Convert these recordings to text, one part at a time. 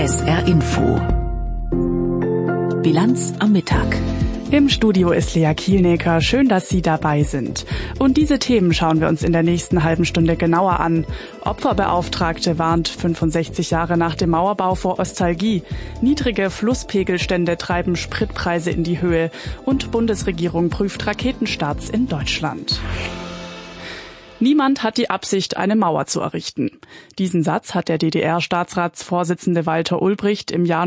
SR Info. Bilanz am Mittag. Im Studio ist Lea Kielnecker. Schön, dass Sie dabei sind. Und diese Themen schauen wir uns in der nächsten halben Stunde genauer an. Opferbeauftragte warnt 65 Jahre nach dem Mauerbau vor Ostalgie. Niedrige Flusspegelstände treiben Spritpreise in die Höhe. Und Bundesregierung prüft Raketenstarts in Deutschland. Niemand hat die Absicht, eine Mauer zu errichten. Diesen Satz hat der DDR-Staatsratsvorsitzende Walter Ulbricht im Jahr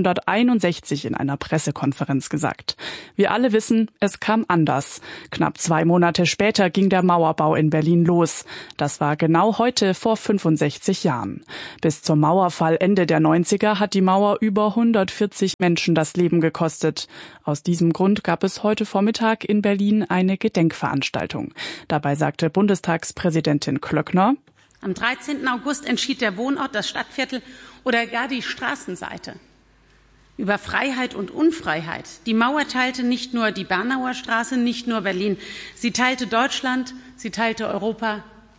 1961 in einer Pressekonferenz gesagt. Wir alle wissen, es kam anders. Knapp 2 Monate später ging der Mauerbau in Berlin los. Das war genau heute vor 65 Jahren. Bis zum Mauerfall Ende der 90er hat die Mauer über 140 Menschen das Leben gekostet. Aus diesem Grund gab es heute Vormittag in Berlin eine Gedenkveranstaltung. Dabei sagte Bundestagspräsidentin Klöckner: Am 13. August entschied der Wohnort, das Stadtviertel oder gar die Straßenseite über Freiheit und Unfreiheit. Die Mauer teilte nicht nur die Bernauer Straße, nicht nur Berlin. Sie teilte Deutschland, sie teilte Europa,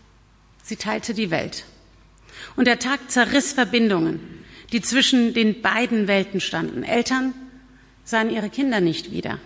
sie teilte die Welt. Und der Tag zerriss Verbindungen, die zwischen den beiden Welten standen. Eltern sahen ihre Kinder nicht wieder.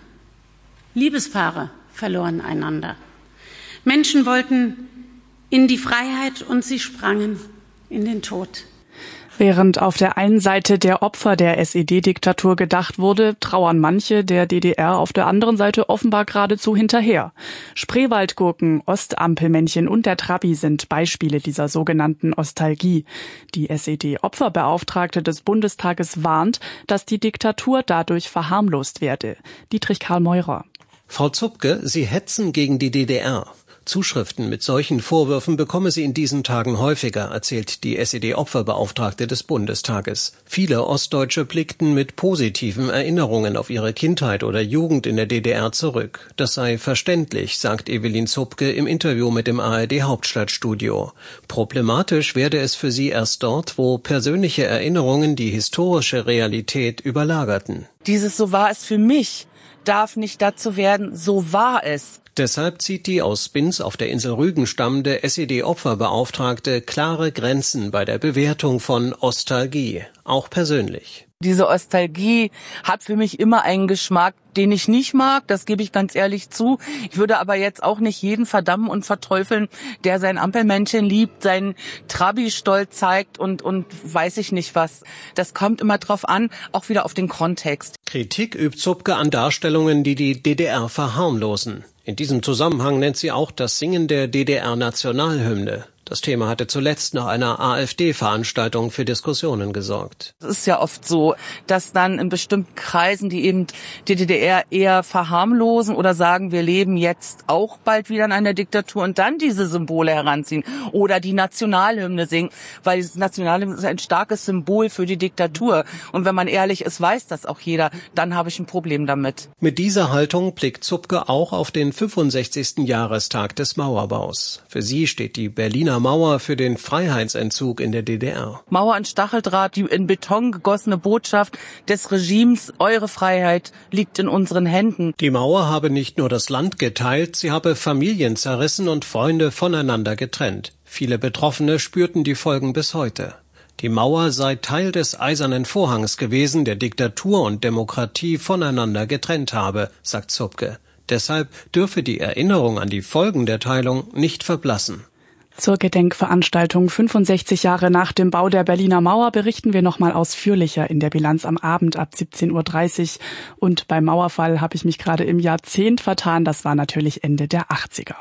Liebespaare verloren einander. Menschen wollten in die Freiheit und sie sprangen in den Tod. Während auf der einen Seite der Opfer der SED-Diktatur gedacht wurde, trauern manche der DDR auf der anderen Seite offenbar geradezu hinterher. Spreewaldgurken, Ostampelmännchen und der Trabi sind Beispiele dieser sogenannten Ostalgie. Die SED-Opferbeauftragte des Bundestages warnt, dass die Diktatur dadurch verharmlost werde. Dietrich Karl Meurer. Frau Zupke, Sie hetzen gegen die DDR. Zuschriften mit solchen Vorwürfen bekomme sie in diesen Tagen häufiger, erzählt die SED-Opferbeauftragte des Bundestages. Viele Ostdeutsche blickten mit positiven Erinnerungen auf ihre Kindheit oder Jugend in der DDR zurück. Das sei verständlich, sagt Evelyn Zupke im Interview mit dem ARD-Hauptstadtstudio. Problematisch werde es für sie erst dort, wo persönliche Erinnerungen die historische Realität überlagerten. Dieses "So war es für mich" darf nicht dazu werden, "So war es". Deshalb zieht die aus Binz auf der Insel Rügen stammende SED-Opferbeauftragte klare Grenzen bei der Bewertung von Ostalgie, auch persönlich. Diese Ostalgie hat für mich immer einen Geschmack, den ich nicht mag, das gebe ich ganz ehrlich zu. Ich würde aber jetzt auch nicht jeden verdammen und verteufeln, der sein Ampelmännchen liebt, seinen Trabi-Stolz zeigt und weiß ich nicht was. Das kommt immer drauf an, auch wieder auf den Kontext. Kritik übt Zupke an Darstellungen, die die DDR verharmlosen. In diesem Zusammenhang nennt sie auch das Singen der DDR-Nationalhymne. Das Thema hatte zuletzt nach einer AfD-Veranstaltung für Diskussionen gesorgt. Es ist ja oft so, dass dann in bestimmten Kreisen, die eben die DDR eher verharmlosen oder sagen, wir leben jetzt auch bald wieder in einer Diktatur und dann diese Symbole heranziehen oder die Nationalhymne singen, weil die Nationalhymne ist ein starkes Symbol für die Diktatur. Und wenn man ehrlich ist, weiß das auch jeder, dann habe ich ein Problem damit. Mit dieser Haltung blickt Zupke auch auf den 65. Jahrestag des Mauerbaus. Für sie steht die Berliner Mauer für den Freiheitsentzug in der DDR. Mauer und Stacheldraht, die in Beton gegossene Botschaft des Regimes, eure Freiheit liegt in unseren Händen. Die Mauer habe nicht nur das Land geteilt, sie habe Familien zerrissen und Freunde voneinander getrennt. Viele Betroffene spürten die Folgen bis heute. Die Mauer sei Teil des Eisernen Vorhangs gewesen, der Diktatur und Demokratie voneinander getrennt habe, sagt Zupke. Deshalb dürfe die Erinnerung an die Folgen der Teilung nicht verblassen. Zur Gedenkveranstaltung 65 Jahre nach dem Bau der Berliner Mauer berichten wir nochmal ausführlicher in der Bilanz am Abend ab 17.30 Uhr. Und beim Mauerfall habe ich mich gerade im Jahrzehnt vertan. Das war natürlich Ende der 80er.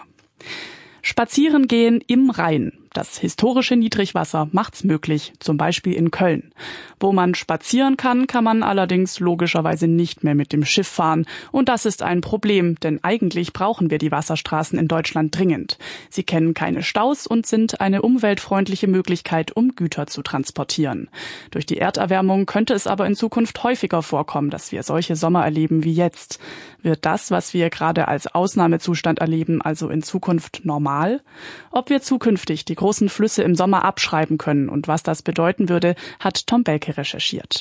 Spazieren gehen im Rhein. Das historische Niedrigwasser macht's möglich, zum Beispiel in Köln. Wo man spazieren kann, kann man allerdings logischerweise nicht mehr mit dem Schiff fahren. Und das ist ein Problem, denn eigentlich brauchen wir die Wasserstraßen in Deutschland dringend. Sie kennen keine Staus und sind eine umweltfreundliche Möglichkeit, um Güter zu transportieren. Durch die Erderwärmung könnte es aber in Zukunft häufiger vorkommen, dass wir solche Sommer erleben wie jetzt. Wird das, was wir gerade als Ausnahmezustand erleben, also in Zukunft normal? Ob wir zukünftig die großen Flüsse im Sommer abschreiben können und was das bedeuten würde, hat Tom Belke recherchiert.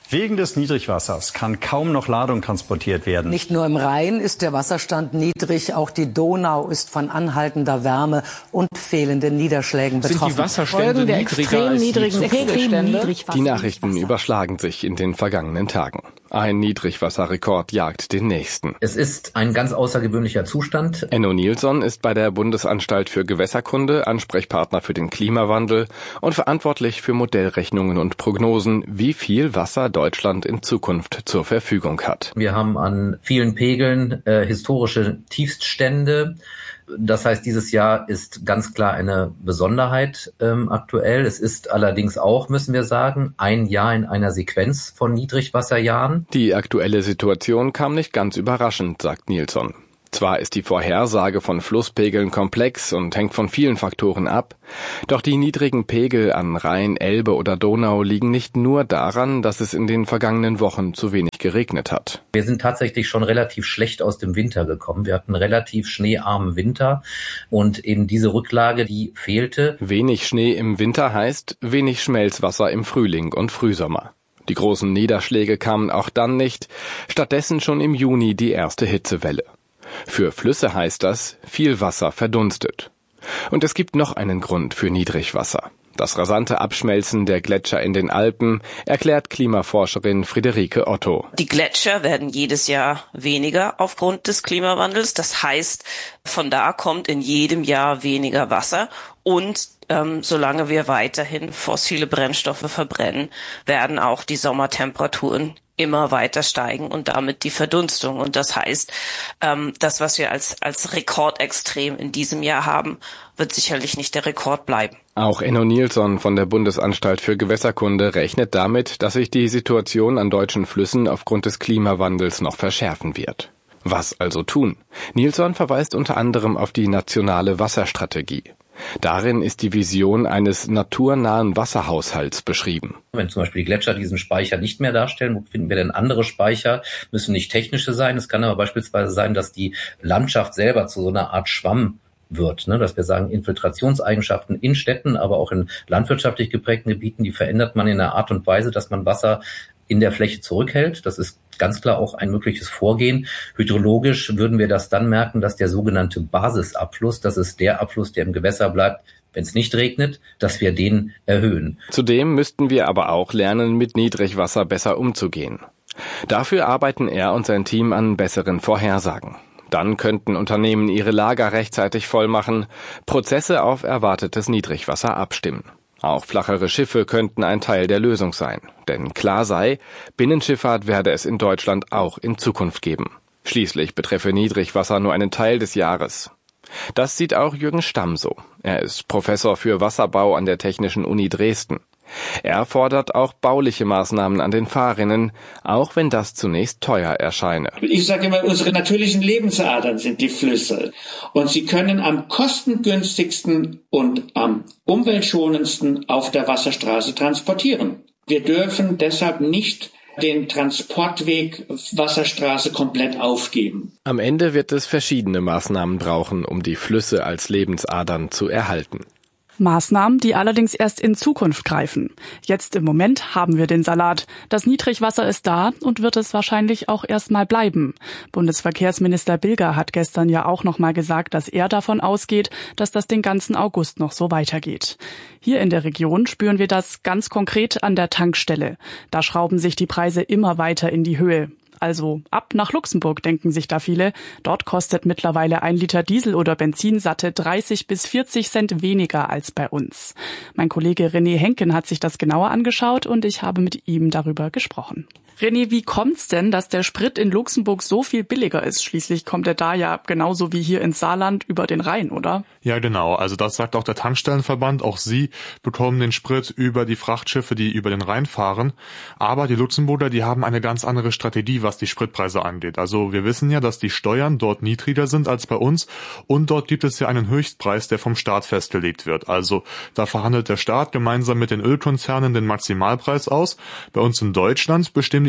Wegen des Niedrigwassers kann kaum noch Ladung transportiert werden. Nicht nur im Rhein ist der Wasserstand niedrig, auch die Donau ist von anhaltender Wärme und fehlenden Niederschlägen betroffen. Sind die Wasserstände der niedriger als niedrigen Pegelstände? Die Nachrichten überschlagen sich in den vergangenen Tagen. Ein Niedrigwasserrekord jagt den nächsten. Es ist ein ganz außergewöhnlicher Zustand. Enno Nilsson ist bei der Bundesanstalt für Gewässerkunde Ansprechpartner für den Klimawandel und verantwortlich für Modellrechnungen und Prognosen, wie viel Wasser Deutschland in Zukunft zur Verfügung hat. Wir haben an vielen Pegeln historische Tiefststände. Das heißt, dieses Jahr ist ganz klar eine Besonderheit aktuell. Es ist allerdings auch, müssen wir sagen, ein Jahr in einer Sequenz von Niedrigwasserjahren. Die aktuelle Situation kam nicht ganz überraschend, sagt Nilsson. Zwar ist die Vorhersage von Flusspegeln komplex und hängt von vielen Faktoren ab, doch die niedrigen Pegel an Rhein, Elbe oder Donau liegen nicht nur daran, dass es in den vergangenen Wochen zu wenig geregnet hat. Wir sind tatsächlich schon relativ schlecht aus dem Winter gekommen. Wir hatten relativ schneearmen Winter und eben diese Rücklage, die fehlte. Wenig Schnee im Winter heißt wenig Schmelzwasser im Frühling und Frühsommer. Die großen Niederschläge kamen auch dann nicht, stattdessen schon im Juni die erste Hitzewelle. Für Flüsse heißt das, viel Wasser verdunstet. Und es gibt noch einen Grund für Niedrigwasser. Das rasante Abschmelzen der Gletscher in den Alpen, erklärt Klimaforscherin Friederike Otto. Die Gletscher werden jedes Jahr weniger aufgrund des Klimawandels. Das heißt, von da kommt in jedem Jahr weniger Wasser. Und solange wir weiterhin fossile Brennstoffe verbrennen, werden auch die Sommertemperaturen immer weiter steigen und damit die Verdunstung. Und das heißt, das, was wir als Rekordextrem in diesem Jahr haben, wird sicherlich nicht der Rekord bleiben. Auch Enno Nilsson von der Bundesanstalt für Gewässerkunde rechnet damit, dass sich die Situation an deutschen Flüssen aufgrund des Klimawandels noch verschärfen wird. Was also tun? Nilsson verweist unter anderem auf die nationale Wasserstrategie. Darin ist die Vision eines naturnahen Wasserhaushalts beschrieben. Wenn zum Beispiel die Gletscher diesen Speicher nicht mehr darstellen, wo finden wir denn andere Speicher? Müssen nicht technische sein. Es kann aber beispielsweise sein, dass die Landschaft selber zu so einer Art Schwamm wird, dass wir sagen, Infiltrationseigenschaften in Städten, aber auch in landwirtschaftlich geprägten Gebieten, die verändert man in einer Art und Weise, dass man Wasser in der Fläche zurückhält. Das ist ganz klar auch ein mögliches Vorgehen. Hydrologisch würden wir das dann merken, dass der sogenannte Basisabfluss, das ist der Abfluss, der im Gewässer bleibt, wenn es nicht regnet, dass wir den erhöhen. Zudem müssten wir aber auch lernen, mit Niedrigwasser besser umzugehen. Dafür arbeiten er und sein Team an besseren Vorhersagen. Dann könnten Unternehmen ihre Lager rechtzeitig vollmachen, Prozesse auf erwartetes Niedrigwasser abstimmen. Auch flachere Schiffe könnten ein Teil der Lösung sein. Denn klar sei, Binnenschifffahrt werde es in Deutschland auch in Zukunft geben. Schließlich betreffe Niedrigwasser nur einen Teil des Jahres. Das sieht auch Jürgen Stamm so. Er ist Professor für Wasserbau an der Technischen Uni Dresden. Er fordert auch bauliche Maßnahmen an den Fahrrinnen, auch wenn das zunächst teuer erscheine. Ich sage immer, unsere natürlichen Lebensadern sind die Flüsse. Und sie können am kostengünstigsten und am umweltschonendsten auf der Wasserstraße transportieren. Wir dürfen deshalb nicht den Transportweg Wasserstraße komplett aufgeben. Am Ende wird es verschiedene Maßnahmen brauchen, um die Flüsse als Lebensadern zu erhalten. Maßnahmen, die allerdings erst in Zukunft greifen. Jetzt im Moment haben wir den Salat. Das Niedrigwasser ist da und wird es wahrscheinlich auch erstmal bleiben. Bundesverkehrsminister Bilger hat gestern ja auch noch mal gesagt, dass er davon ausgeht, dass das den ganzen August noch so weitergeht. Hier in der Region spüren wir das ganz konkret an der Tankstelle. Da schrauben sich die Preise immer weiter in die Höhe. Also ab nach Luxemburg, denken sich da viele. Dort kostet mittlerweile 1 Liter Diesel oder Benzin satte 30 bis 40 Cent weniger als bei uns. Mein Kollege René Henken hat sich das genauer angeschaut und ich habe mit ihm darüber gesprochen. René, wie kommt's denn, dass der Sprit in Luxemburg so viel billiger ist? Schließlich kommt er da ja genauso wie hier ins Saarland über den Rhein, oder? Ja, genau. Also das sagt auch der Tankstellenverband. Auch sie bekommen den Sprit über die Frachtschiffe, die über den Rhein fahren. Aber die Luxemburger, die haben eine ganz andere Strategie, was die Spritpreise angeht. Also wir wissen ja, dass die Steuern dort niedriger sind als bei uns. Und dort gibt es ja einen Höchstpreis, der vom Staat festgelegt wird. Also da verhandelt der Staat gemeinsam mit den Ölkonzernen den Maximalpreis aus. Bei uns in Deutschland bestimmen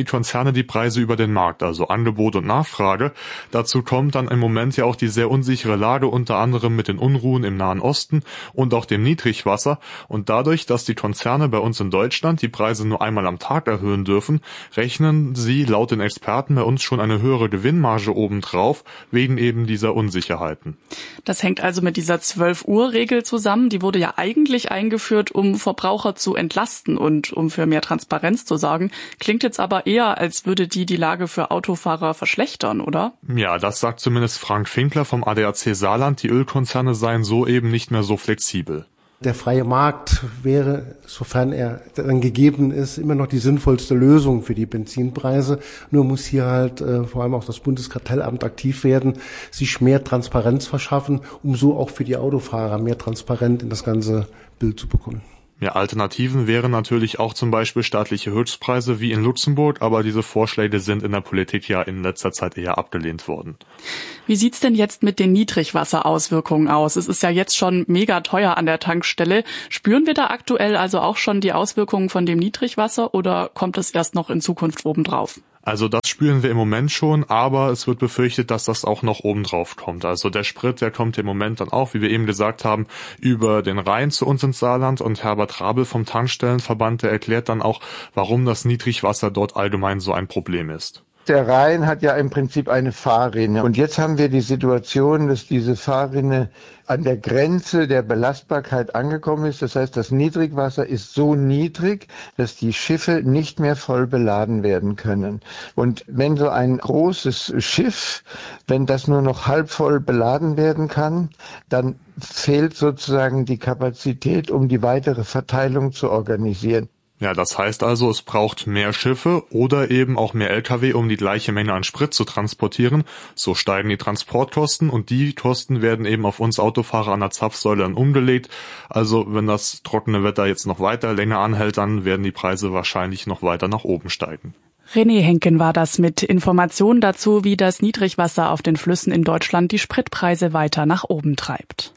die Konzerne die Preise über den Markt, also Angebot und Nachfrage. Dazu kommt dann im Moment ja auch die sehr unsichere Lage, unter anderem mit den Unruhen im Nahen Osten und auch dem Niedrigwasser. Und dadurch, dass die Konzerne bei uns in Deutschland die Preise nur einmal am Tag erhöhen dürfen, rechnen sie laut den Experten bei uns schon eine höhere Gewinnmarge obendrauf, wegen eben dieser Unsicherheiten. Das hängt also mit dieser 12-Uhr-Regel zusammen. Die wurde ja eigentlich eingeführt, um Verbraucher zu entlasten und um für mehr Transparenz zu sorgen. Klingt jetzt aber eher, als würde die Lage für Autofahrer verschlechtern, oder? Ja, das sagt zumindest Frank Finkler vom ADAC Saarland. Die Ölkonzerne seien so eben nicht mehr so flexibel. Der freie Markt wäre, sofern er dann gegeben ist, immer noch die sinnvollste Lösung für die Benzinpreise. Nur muss hier halt vor allem auch das Bundeskartellamt aktiv werden, sich mehr Transparenz verschaffen, um so auch für die Autofahrer mehr transparent in das ganze Bild zu bekommen. Ja, Alternativen wären natürlich auch zum Beispiel staatliche Höchstpreise wie in Luxemburg, aber diese Vorschläge sind in der Politik ja in letzter Zeit eher abgelehnt worden. Wie sieht's denn jetzt mit den Niedrigwasserauswirkungen aus? Es ist ja jetzt schon mega teuer an der Tankstelle. Spüren wir da aktuell also auch schon die Auswirkungen von dem Niedrigwasser oder kommt es erst noch in Zukunft obendrauf? Also das spüren wir im Moment schon, aber es wird befürchtet, dass das auch noch obendrauf kommt. Also der Sprit, der kommt im Moment dann auch, wie wir eben gesagt haben, über den Rhein zu uns ins Saarland. Und Herbert Rabel vom Tankstellenverband, der erklärt dann auch, warum das Niedrigwasser dort allgemein so ein Problem ist. Der Rhein hat ja im Prinzip eine Fahrrinne. Und jetzt haben wir die Situation, dass diese Fahrrinne an der Grenze der Belastbarkeit angekommen ist. Das heißt, das Niedrigwasser ist so niedrig, dass die Schiffe nicht mehr voll beladen werden können. Und wenn so ein großes Schiff, wenn das nur noch halb voll beladen werden kann, dann fehlt sozusagen die Kapazität, um die weitere Verteilung zu organisieren. Ja, das heißt also, es braucht mehr Schiffe oder eben auch mehr Lkw, um die gleiche Menge an Sprit zu transportieren. So steigen die Transportkosten und die Kosten werden eben auf uns Autofahrer an der Zapfsäule dann umgelegt. Also wenn das trockene Wetter jetzt noch weiter länger anhält, dann werden die Preise wahrscheinlich noch weiter nach oben steigen. René Henken war das mit Informationen dazu, wie das Niedrigwasser auf den Flüssen in Deutschland die Spritpreise weiter nach oben treibt.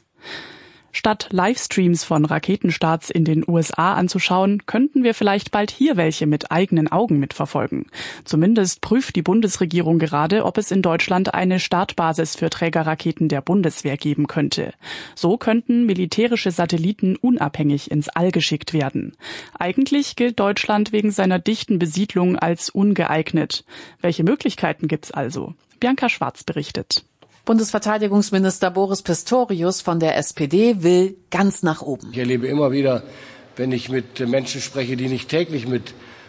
Statt Livestreams von Raketenstarts in den USA anzuschauen, könnten wir vielleicht bald hier welche mit eigenen Augen mitverfolgen. Zumindest prüft die Bundesregierung gerade, ob es in Deutschland eine Startbasis für Trägerraketen der Bundeswehr geben könnte. So könnten militärische Satelliten unabhängig ins All geschickt werden. Eigentlich gilt Deutschland wegen seiner dichten Besiedlung als ungeeignet. Welche Möglichkeiten gibt's also? Bianca Schwarz berichtet. Bundesverteidigungsminister Boris Pistorius von der SPD will ganz nach oben. Ich erlebe immer wieder, wenn ich mit Menschen spreche, die nicht täglich mit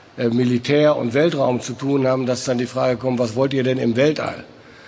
Militär und Weltraum zu tun haben, dass dann die Frage kommt, was wollt ihr denn im Weltall?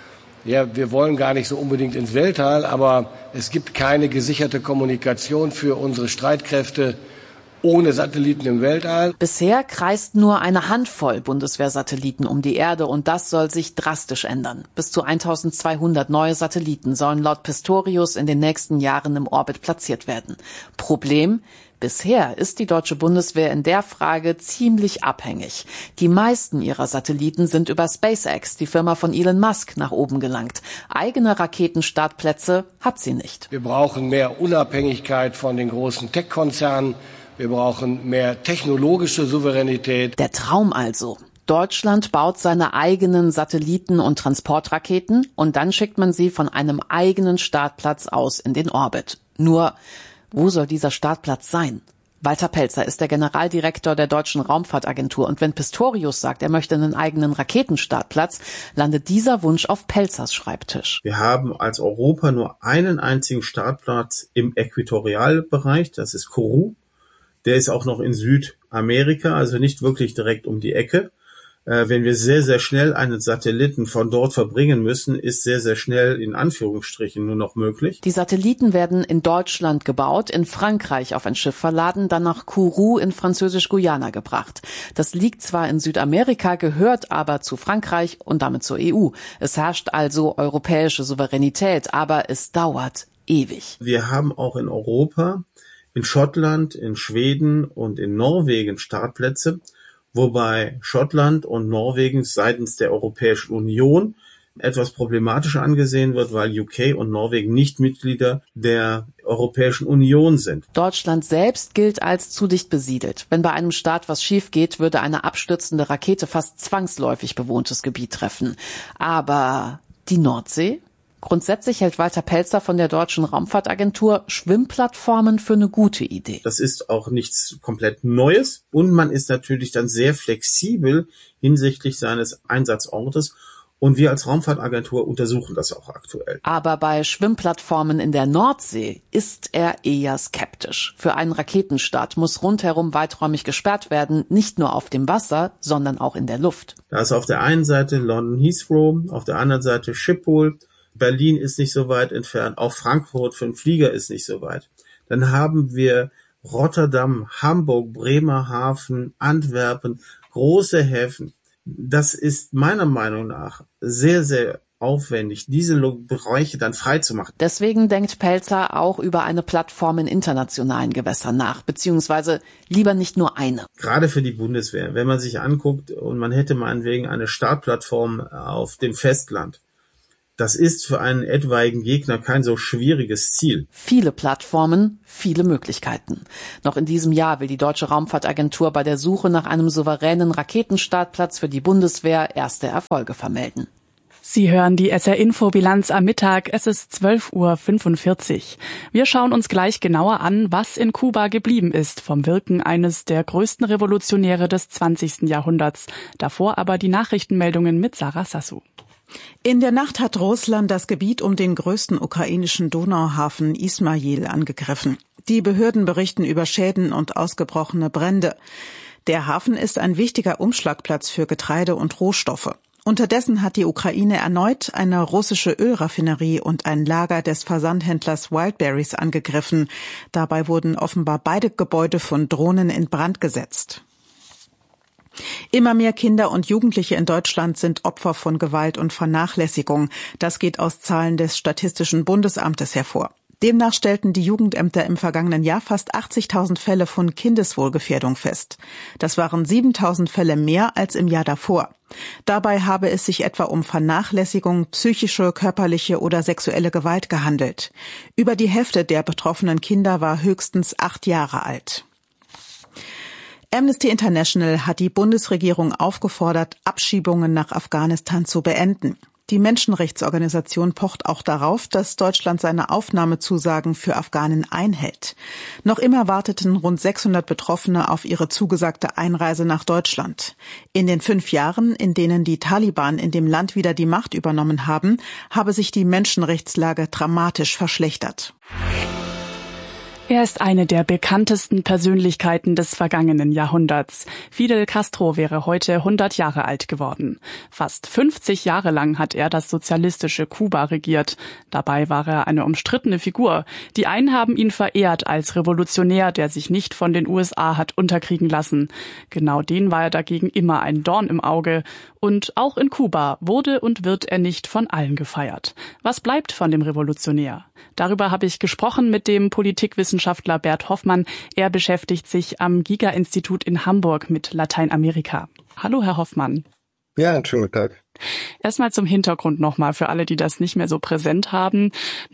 Ja, wir wollen gar nicht so unbedingt ins Weltall, aber es gibt keine gesicherte Kommunikation für unsere Streitkräfte ohne Satelliten im Weltall. Bisher kreist nur eine Handvoll Bundeswehrsatelliten um die Erde und das soll sich drastisch ändern. Bis zu 1200 neue Satelliten sollen laut Pistorius in den nächsten Jahren im Orbit platziert werden. Problem: Bisher ist die deutsche Bundeswehr in der Frage ziemlich abhängig. Die meisten ihrer Satelliten sind über SpaceX, die Firma von Elon Musk, nach oben gelangt. Eigene Raketenstartplätze hat sie nicht. Wir brauchen mehr Unabhängigkeit von den großen Tech-Konzernen. Wir brauchen mehr technologische Souveränität. Der Traum also. Deutschland baut seine eigenen Satelliten und Transportraketen und dann schickt man sie von einem eigenen Startplatz aus in den Orbit. Nur, wo soll dieser Startplatz sein? Walter Pelzer ist der Generaldirektor der Deutschen Raumfahrtagentur und wenn Pistorius sagt, er möchte einen eigenen Raketenstartplatz, landet dieser Wunsch auf Pelzers Schreibtisch. Wir haben als Europa nur einen einzigen Startplatz im Äquatorialbereich, das ist Kourou. Der ist auch noch in Südamerika, also nicht wirklich direkt um die Ecke. Wenn wir sehr, sehr schnell einen Satelliten von dort verbringen müssen, ist sehr, sehr schnell in Anführungsstrichen nur noch möglich. Die Satelliten werden in Deutschland gebaut, in Frankreich auf ein Schiff verladen, dann nach Kourou in Französisch-Guyana gebracht. Das liegt zwar in Südamerika, gehört aber zu Frankreich und damit zur EU. Es herrscht also europäische Souveränität, aber es dauert ewig. Wir haben auch in Europa, in Schottland, in Schweden und in Norwegen Startplätze, wobei Schottland und Norwegen seitens der Europäischen Union etwas problematischer angesehen wird, weil UK und Norwegen nicht Mitglieder der Europäischen Union sind. Deutschland selbst gilt als zu dicht besiedelt. Wenn bei einem Staat was schief geht, würde eine abstürzende Rakete fast zwangsläufig bewohntes Gebiet treffen. Aber die Nordsee? Grundsätzlich hält Walter Pelzer von der Deutschen Raumfahrtagentur Schwimmplattformen für eine gute Idee. Das ist auch nichts komplett Neues und man ist natürlich dann sehr flexibel hinsichtlich seines Einsatzortes. Und wir als Raumfahrtagentur untersuchen das auch aktuell. Aber bei Schwimmplattformen in der Nordsee ist er eher skeptisch. Für einen Raketenstart muss rundherum weiträumig gesperrt werden, nicht nur auf dem Wasser, sondern auch in der Luft. Da ist auf der einen Seite London Heathrow, auf der anderen Seite Schiphol. Berlin ist nicht so weit entfernt, auch Frankfurt für einen Flieger ist nicht so weit. Dann haben wir Rotterdam, Hamburg, Bremerhaven, Antwerpen, große Häfen. Das ist meiner Meinung nach sehr, sehr aufwendig, diese Bereiche dann frei zu machen. Deswegen denkt Pelzer auch über eine Plattform in internationalen Gewässern nach, beziehungsweise lieber nicht nur eine. Gerade für die Bundeswehr, wenn man sich anguckt und man hätte meinetwegen eine Startplattform auf dem Festland, das ist für einen etwaigen Gegner kein so schwieriges Ziel. Viele Plattformen, viele Möglichkeiten. Noch in diesem Jahr will die Deutsche Raumfahrtagentur bei der Suche nach einem souveränen Raketenstartplatz für die Bundeswehr erste Erfolge vermelden. Sie hören die SR-Info-Bilanz am Mittag. Es ist 12:45 Uhr. Wir schauen uns gleich genauer an, was in Kuba geblieben ist vom Wirken eines der größten Revolutionäre des 20. Jahrhunderts. Davor aber die Nachrichtenmeldungen mit Sarah Sassou. In der Nacht hat Russland das Gebiet um den größten ukrainischen Donauhafen Ismail angegriffen. Die Behörden berichten über Schäden und ausgebrochene Brände. Der Hafen ist ein wichtiger Umschlagplatz für Getreide und Rohstoffe. Unterdessen hat die Ukraine erneut eine russische Ölraffinerie und ein Lager des Versandhändlers Wildberries angegriffen. Dabei wurden offenbar beide Gebäude von Drohnen in Brand gesetzt. Immer mehr Kinder und Jugendliche in Deutschland sind Opfer von Gewalt und Vernachlässigung. Das geht aus Zahlen des Statistischen Bundesamtes hervor. Demnach stellten die Jugendämter im vergangenen Jahr fast 80.000 Fälle von Kindeswohlgefährdung fest. Das waren 7.000 Fälle mehr als im Jahr davor. Dabei habe es sich etwa um Vernachlässigung, psychische, körperliche oder sexuelle Gewalt gehandelt. Über die Hälfte der betroffenen Kinder war höchstens 8 Jahre alt. Amnesty International hat die Bundesregierung aufgefordert, Abschiebungen nach Afghanistan zu beenden. Die Menschenrechtsorganisation pocht auch darauf, dass Deutschland seine Aufnahmezusagen für Afghanen einhält. Noch immer warteten rund 600 Betroffene auf ihre zugesagte Einreise nach Deutschland. In den 5 Jahren, in denen die Taliban in dem Land wieder die Macht übernommen haben, habe sich die Menschenrechtslage dramatisch verschlechtert. Er ist eine der bekanntesten Persönlichkeiten des vergangenen Jahrhunderts. Fidel Castro wäre heute 100 Jahre alt geworden. Fast 50 Jahre lang hat er das sozialistische Kuba regiert. Dabei war er eine umstrittene Figur. Die einen haben ihn verehrt als Revolutionär, der sich nicht von den USA hat unterkriegen lassen. Genau den war er dagegen immer ein Dorn im Auge. Und auch in Kuba wurde und wird er nicht von allen gefeiert. Was bleibt von dem Revolutionär? Darüber habe ich gesprochen mit dem Politikwissenschaftler Bert Hoffmann. Er beschäftigt sich am Giga-Institut in Hamburg mit Lateinamerika. Hallo, Herr Hoffmann. Ja, einen schönen guten Tag. Erstmal zum Hintergrund nochmal für alle, die das nicht mehr so präsent haben.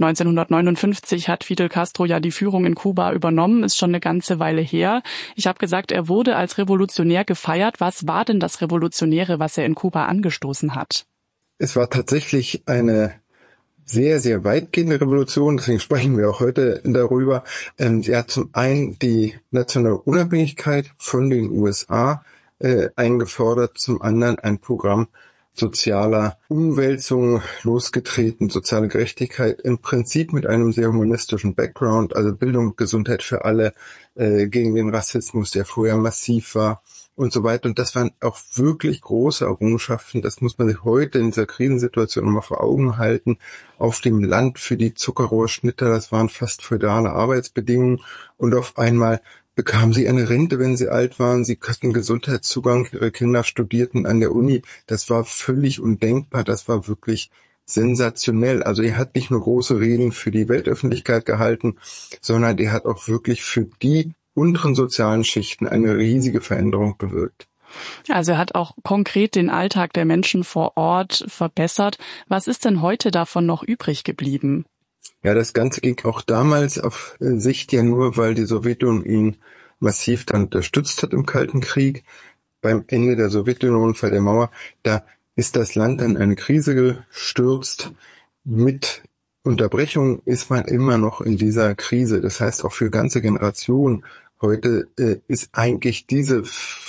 1959 hat Fidel Castro ja die Führung in Kuba übernommen, ist schon eine ganze Weile her. Ich habe gesagt, er wurde als Revolutionär gefeiert. Was war denn das Revolutionäre, was er in Kuba angestoßen hat? Es war tatsächlich eine sehr, sehr weitgehende Revolution, deswegen sprechen wir auch heute darüber. Sie hat zum einen die nationale Unabhängigkeit von den USA eingefordert, zum anderen ein Programm sozialer Umwälzung losgetreten, soziale Gerechtigkeit, im Prinzip mit einem sehr humanistischen Background, also Bildung und Gesundheit für alle, gegen den Rassismus, der vorher massiv war und so weiter. Und das waren auch wirklich große Errungenschaften. Das muss man sich heute in dieser Krisensituation immer vor Augen halten. Auf dem Land für die Zuckerrohrschnitter, das waren fast feudale Arbeitsbedingungen. Und auf einmal bekamen sie eine Rente, wenn sie alt waren. Sie hatten Gesundheitszugang, ihre Kinder studierten an der Uni. Das war völlig undenkbar. Das war wirklich sensationell. Also er hat nicht nur große Reden für die Weltöffentlichkeit gehalten, sondern er hat auch wirklich für die unteren sozialen Schichten eine riesige Veränderung bewirkt. Also er hat auch konkret den Alltag der Menschen vor Ort verbessert. Was ist denn heute davon noch übrig geblieben? Ja, das Ganze ging auch damals auf Sicht ja nur, weil die Sowjetunion ihn massiv dann unterstützt hat im Kalten Krieg. Beim Ende der Sowjetunion, Fall der Mauer, da ist das Land in eine Krise gestürzt. Mit Unterbrechung ist man immer noch in dieser Krise. Das heißt, auch für ganze Generationen heute ist eigentlich diese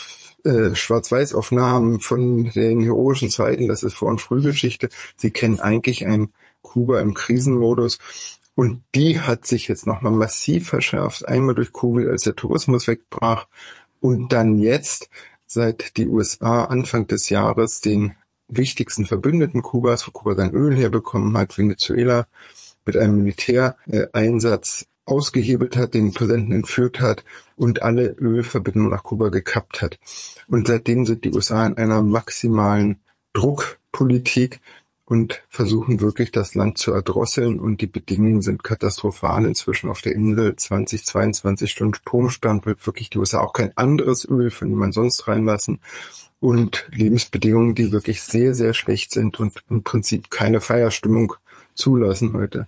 Schwarz-Weiß-Aufnahmen von den heroischen Zeiten, das ist Vor- und Frühgeschichte. Sie kennen eigentlich ein Kuba im Krisenmodus. Und die hat sich jetzt nochmal massiv verschärft. Einmal durch Covid, als der Tourismus wegbrach. Und dann jetzt, seit die USA Anfang des Jahres den wichtigsten Verbündeten Kubas, wo Kuba sein Öl herbekommen hat, Venezuela, mit einem Militäreinsatz ausgehebelt hat, den Präsidenten entführt hat und alle Ölverbindungen nach Kuba gekappt hat. Und seitdem sind die USA in einer maximalen Druckpolitik und versuchen wirklich das Land zu erdrosseln, und die Bedingungen sind katastrophal inzwischen auf der Insel. 22 Stunden Stromstand, wird wirklich die USA auch kein anderes Öl von jemand sonst reinlassen, und Lebensbedingungen, die wirklich sehr, sehr schlecht sind und im Prinzip keine Feierstimmung zulassen heute.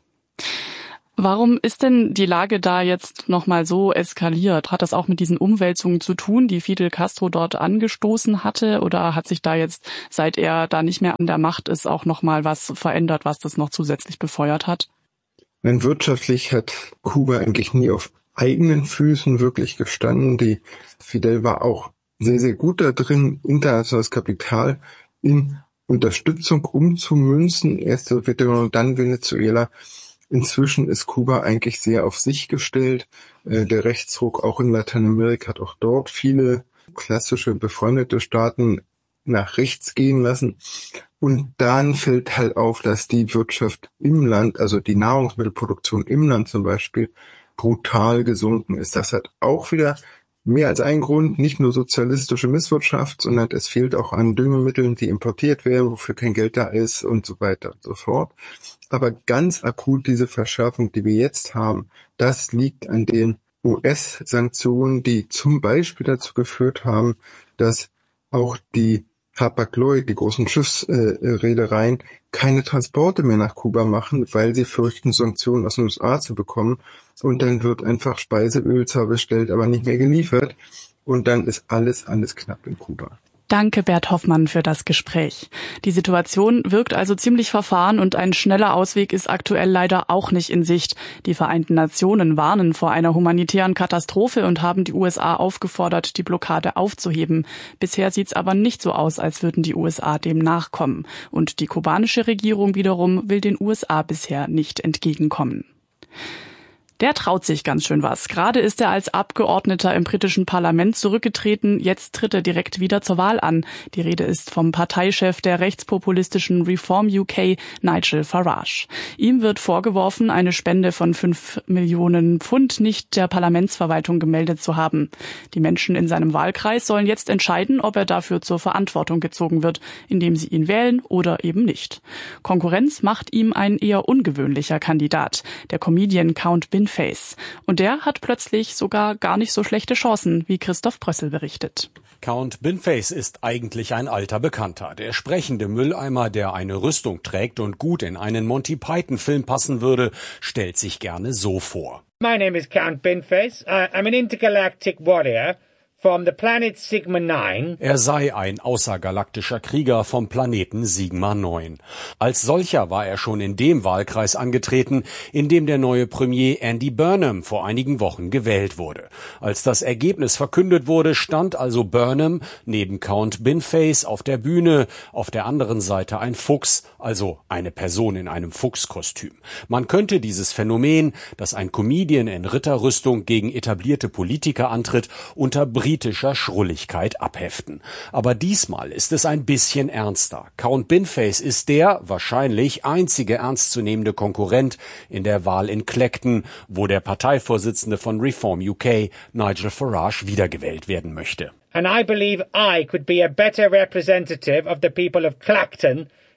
Warum ist denn die Lage da jetzt nochmal so eskaliert? Hat das auch mit diesen Umwälzungen zu tun, die Fidel Castro dort angestoßen hatte? Oder hat sich da jetzt, seit er da nicht mehr an der Macht ist, auch nochmal was verändert, was das noch zusätzlich befeuert hat? Denn wirtschaftlich hat Kuba eigentlich nie auf eigenen Füßen wirklich gestanden. Die Fidel war auch sehr, sehr gut da drin, internationales Kapital in Unterstützung umzumünzen. Erst Sowjetunion und dann Venezuela. Inzwischen ist Kuba eigentlich sehr auf sich gestellt. Der Rechtsruck auch in Lateinamerika hat auch dort viele klassische befreundete Staaten nach rechts gehen lassen. Und dann fällt halt auf, dass die Wirtschaft im Land, also die Nahrungsmittelproduktion im Land zum Beispiel, brutal gesunken ist. Das hat auch wieder mehr als einen Grund, nicht nur sozialistische Misswirtschaft, sondern es fehlt auch an Düngemitteln, die importiert werden, wofür kein Geld da ist und so weiter und so fort. Aber ganz akut diese Verschärfung, die wir jetzt haben, das liegt an den US-Sanktionen, die zum Beispiel dazu geführt haben, dass auch die Hapag-Lloyd, die großen Schiffsreedereien, keine Transporte mehr nach Kuba machen, weil sie fürchten, Sanktionen aus den USA zu bekommen. Und dann wird einfach Speiseöl zwar bestellt, aber nicht mehr geliefert. Und dann ist alles knapp in Kuba. Danke, Bert Hoffmann, für das Gespräch. Die Situation wirkt also ziemlich verfahren und ein schneller Ausweg ist aktuell leider auch nicht in Sicht. Die Vereinten Nationen warnen vor einer humanitären Katastrophe und haben die USA aufgefordert, die Blockade aufzuheben. Bisher sieht's aber nicht so aus, als würden die USA dem nachkommen. Und die kubanische Regierung wiederum will den USA bisher nicht entgegenkommen. Der traut sich ganz schön was. Gerade ist er als Abgeordneter im britischen Parlament zurückgetreten. Jetzt tritt er direkt wieder zur Wahl an. Die Rede ist vom Parteichef der rechtspopulistischen Reform UK, Nigel Farage. Ihm wird vorgeworfen, eine Spende von 5 Millionen Pfund nicht der Parlamentsverwaltung gemeldet zu haben. Die Menschen in seinem Wahlkreis sollen jetzt entscheiden, ob er dafür zur Verantwortung gezogen wird, indem sie ihn wählen oder eben nicht. Konkurrenz macht ihm ein eher ungewöhnlicher Kandidat, der Comedian Count Binface. Und der hat plötzlich sogar gar nicht so schlechte Chancen, wie Christoph Brössel berichtet. Count Binface ist eigentlich ein alter Bekannter. Der sprechende Mülleimer, der eine Rüstung trägt und gut in einen Monty Python-Film passen würde, stellt sich gerne so vor. My name is Count Binface. I'm an intergalactic warrior from the planet Sigma 9. Er sei ein außergalaktischer Krieger vom Planeten Sigma 9. Als solcher war er schon in dem Wahlkreis angetreten, in dem der neue Premier Andy Burnham vor einigen Wochen gewählt wurde. Als das Ergebnis verkündet wurde, stand also Burnham neben Count Binface auf der Bühne, auf der anderen Seite ein Fuchs, also eine Person in einem Fuchskostüm. Man könnte dieses Phänomen, dass ein Comedian in Ritterrüstung gegen etablierte Politiker antritt, unter britischer Schrulligkeit abheften. Aber diesmal ist es ein bisschen ernster. Count Binface ist der wahrscheinlich einzige ernstzunehmende Konkurrent in der Wahl in Clacton, wo der Parteivorsitzende von Reform UK, Nigel Farage, wiedergewählt werden möchte. And I believe I could be a better representative of the people of Clacton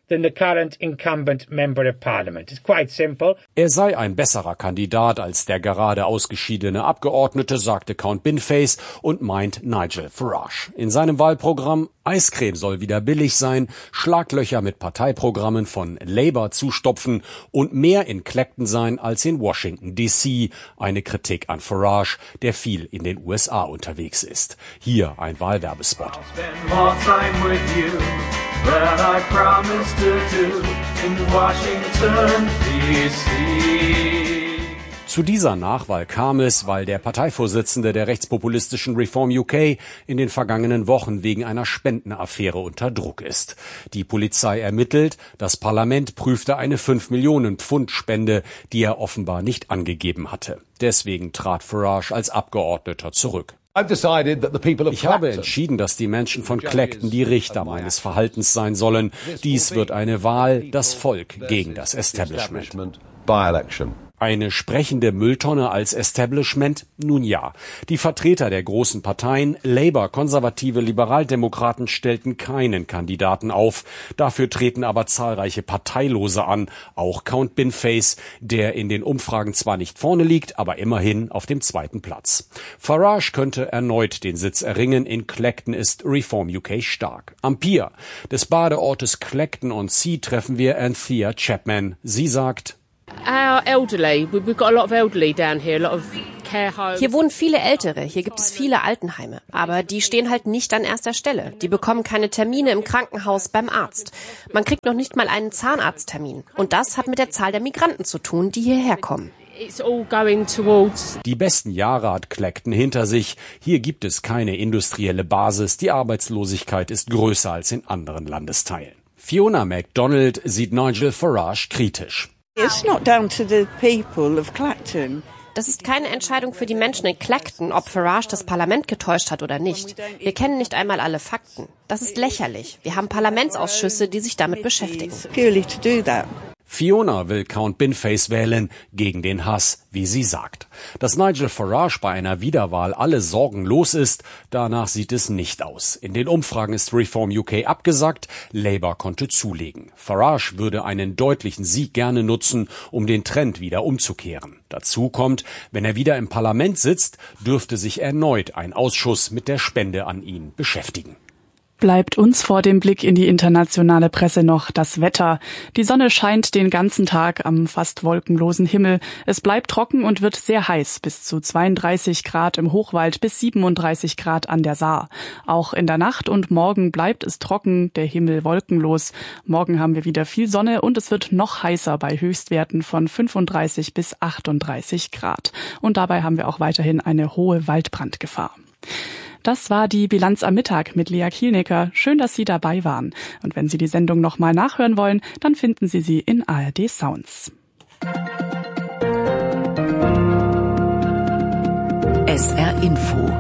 than the current incumbent member of parliament. It's quite simple. Er sei ein besserer Kandidat als der gerade ausgeschiedene Abgeordnete, sagte Count Binface und meint Nigel Farage. In seinem Wahlprogramm: Eiscreme soll wieder billig sein, Schlaglöcher mit Parteiprogrammen von Labour zustopfen und mehr in Clacton sein als in Washington D.C. Eine Kritik an Farage, der viel in den USA unterwegs ist. Hier ein Wahlwerbespot. That I promised to do in Washington, D.C. Zu dieser Nachwahl kam es, weil der Parteivorsitzende der rechtspopulistischen Reform UK in den vergangenen Wochen wegen einer Spendenaffäre unter Druck ist. Die Polizei ermittelt, das Parlament prüfte eine 5 Millionen Pfund Spende, die er offenbar nicht angegeben hatte. Deswegen trat Farage als Abgeordneter zurück. Ich habe entschieden, dass die Menschen von Clacton die Richter meines Verhaltens sein sollen. Dies wird eine Wahl, das Volk gegen das Establishment. Eine sprechende Mülltonne als Establishment? Nun ja. Die Vertreter der großen Parteien, Labour, Konservative, Liberaldemokraten, stellten keinen Kandidaten auf. Dafür treten aber zahlreiche Parteilose an, auch Count Binface, der in den Umfragen zwar nicht vorne liegt, aber immerhin auf dem 2. Platz. Farage könnte erneut den Sitz erringen. In Clacton ist Reform UK stark. Am Pier des Badeortes Clacton-on-Sea treffen wir Anthea Chapman. Sie sagt: Hier wohnen viele Ältere, hier gibt es viele Altenheime. Aber die stehen halt nicht an erster Stelle. Die bekommen keine Termine im Krankenhaus, beim Arzt. Man kriegt noch nicht mal einen Zahnarzttermin. Und das hat mit der Zahl der Migranten zu tun, die hierher kommen. Die besten Jahre hat Clacton hinter sich. Hier gibt es keine industrielle Basis. Die Arbeitslosigkeit ist größer als in anderen Landesteilen. Fiona MacDonald sieht Nigel Farage kritisch. Das ist keine Entscheidung für die Menschen in Clacton, ob Farage das Parlament getäuscht hat oder nicht. Wir kennen nicht einmal alle Fakten. Das ist lächerlich. Wir haben Parlamentsausschüsse, die sich damit beschäftigen. Fiona will Count Binface wählen, gegen den Hass, wie sie sagt. Dass Nigel Farage bei einer Wiederwahl alle Sorgen los ist, danach sieht es nicht aus. In den Umfragen ist Reform UK abgesackt, Labour konnte zulegen. Farage würde einen deutlichen Sieg gerne nutzen, um den Trend wieder umzukehren. Dazu kommt, wenn er wieder im Parlament sitzt, dürfte sich erneut ein Ausschuss mit der Spende an ihn beschäftigen. Bleibt uns vor dem Blick in die internationale Presse noch das Wetter. Die Sonne scheint den ganzen Tag am fast wolkenlosen Himmel. Es bleibt trocken und wird sehr heiß, bis zu 32 Grad im Hochwald bis 37 Grad an der Saar. Auch in der Nacht und morgen bleibt es trocken, der Himmel wolkenlos. Morgen haben wir wieder viel Sonne und es wird noch heißer bei Höchstwerten von 35 bis 38 Grad. Und dabei haben wir auch weiterhin eine hohe Waldbrandgefahr. Das war die Bilanz am Mittag mit Lea Kielnecker. Schön, dass Sie dabei waren. Und wenn Sie die Sendung nochmal nachhören wollen, dann finden Sie sie in ARD Sounds. SR Info.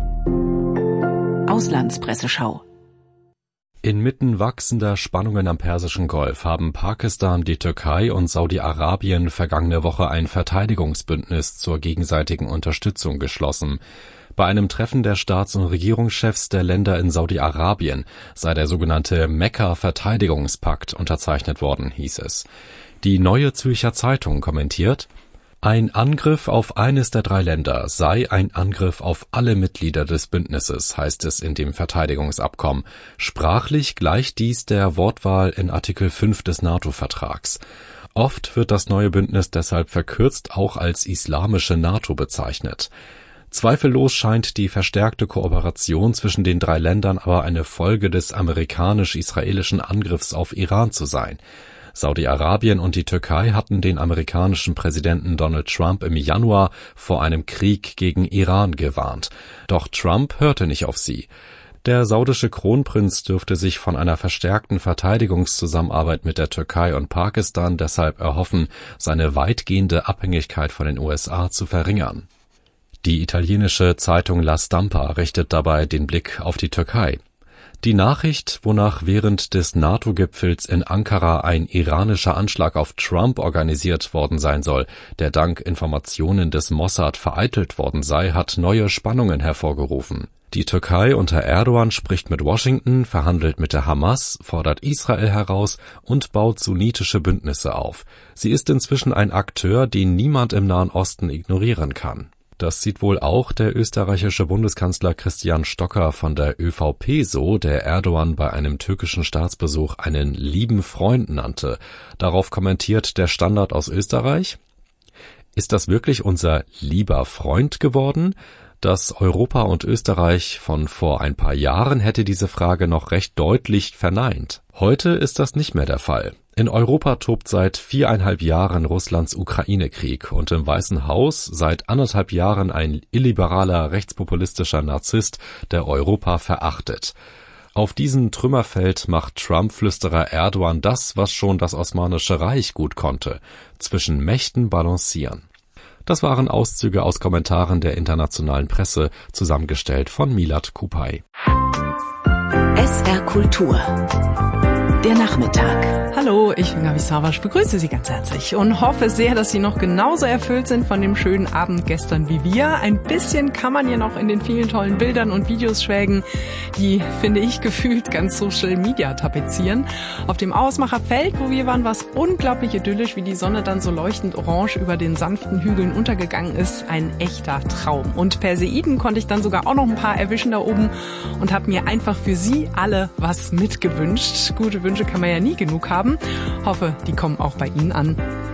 Auslandspresseschau. Inmitten wachsender Spannungen am Persischen Golf haben Pakistan, die Türkei und Saudi-Arabien vergangene Woche ein Verteidigungsbündnis zur gegenseitigen Unterstützung geschlossen. Bei einem Treffen der Staats- und Regierungschefs der Länder in Saudi-Arabien sei der sogenannte Mekka-Verteidigungspakt unterzeichnet worden, hieß es. Die Neue Zürcher Zeitung kommentiert: Ein Angriff auf eines der 3 Länder sei ein Angriff auf alle Mitglieder des Bündnisses, heißt es in dem Verteidigungsabkommen. Sprachlich gleicht dies der Wortwahl in Artikel 5 des NATO-Vertrags. Oft wird das neue Bündnis deshalb verkürzt auch als islamische NATO bezeichnet. Zweifellos scheint die verstärkte Kooperation zwischen den 3 Ländern aber eine Folge des amerikanisch-israelischen Angriffs auf Iran zu sein. Saudi-Arabien und die Türkei hatten den amerikanischen Präsidenten Donald Trump im Januar vor einem Krieg gegen Iran gewarnt. Doch Trump hörte nicht auf sie. Der saudische Kronprinz dürfte sich von einer verstärkten Verteidigungszusammenarbeit mit der Türkei und Pakistan deshalb erhoffen, seine weitgehende Abhängigkeit von den USA zu verringern. Die italienische Zeitung La Stampa richtet dabei den Blick auf die Türkei. Die Nachricht, wonach während des NATO-Gipfels in Ankara ein iranischer Anschlag auf Trump organisiert worden sein soll, der dank Informationen des Mossad vereitelt worden sei, hat neue Spannungen hervorgerufen. Die Türkei unter Erdogan spricht mit Washington, verhandelt mit der Hamas, fordert Israel heraus und baut sunnitische Bündnisse auf. Sie ist inzwischen ein Akteur, den niemand im Nahen Osten ignorieren kann. Das sieht wohl auch der österreichische Bundeskanzler Christian Stocker von der ÖVP so, der Erdogan bei einem türkischen Staatsbesuch einen lieben Freund nannte. Darauf kommentiert der Standard aus Österreich: Ist das wirklich unser lieber Freund geworden? Das Europa und Österreich von vor ein paar Jahren hätte diese Frage noch recht deutlich verneint. Heute ist das nicht mehr der Fall. In Europa tobt seit 4,5 Jahren Russlands Ukraine-Krieg und im Weißen Haus seit 1,5 Jahren ein illiberaler, rechtspopulistischer Narzisst, der Europa verachtet. Auf diesem Trümmerfeld macht Trump-Flüsterer Erdogan das, was schon das Osmanische Reich gut konnte: zwischen Mächten balancieren. Das waren Auszüge aus Kommentaren der internationalen Presse, zusammengestellt von Milad Kupay. SR Kultur. Der Nachmittag. Hallo, ich bin Gabi Savasch, begrüße Sie ganz herzlich und hoffe sehr, dass Sie noch genauso erfüllt sind von dem schönen Abend gestern wie wir. Ein bisschen kann man ja noch in den vielen tollen Bildern und Videos schwelgen, die, finde ich, gefühlt ganz Social Media tapezieren. Auf dem Ausmacherfeld, wo wir waren, war es unglaublich idyllisch, wie die Sonne dann so leuchtend orange über den sanften Hügeln untergegangen ist. Ein echter Traum. Und Perseiden konnte ich dann sogar auch noch ein paar erwischen da oben und habe mir einfach für Sie alle was mitgewünscht. Gute Wünsche kann man ja nie genug haben. Hoffe, die kommen auch bei Ihnen an.